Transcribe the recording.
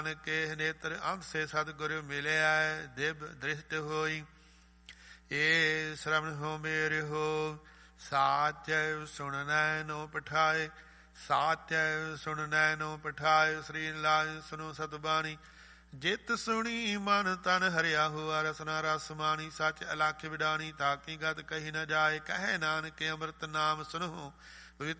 ਕੇ ਨੇਤਰ ਅੰਤ ਸੇ ਸਤਿਗੁਰ ਮਿਲਿਆ ਦਿਵ ਦ੍ਰਿਸ਼ਟ ਹੋਈ। ਏ ਸ਼ਰਵਣ ਹੋ ਮੇਰੇ ਹੋ ਸਾਚੈ ਸੁਣਨੈ ਨੋ ਪਠਾਏ। ਸਾਚੈ ਸੁਣਨੈ ਨੋ ਪਠਾਏ। ਸ੍ਰੀ ਲਾਇ ਸੁਨੋ ਸਤਬਾਣੀ। ਜਿਤ ਸੁਣੀ ਮਨ ਤਨ ਹਰਿਆ ਹੁਆ ਰਸਨਾ ਰਸ ਮਾਣੀ। ਸੱਚ ਅਲਖ ਵਿਡਾਣੀ ਤਾਕੀ ਗਤ ਕਹੀ ਨ ਜਾਏ। ਕਹੈ ਨਾਨਕ ਅੰਮ੍ਰਿਤ ਨਾਮ ਸੁਨੋ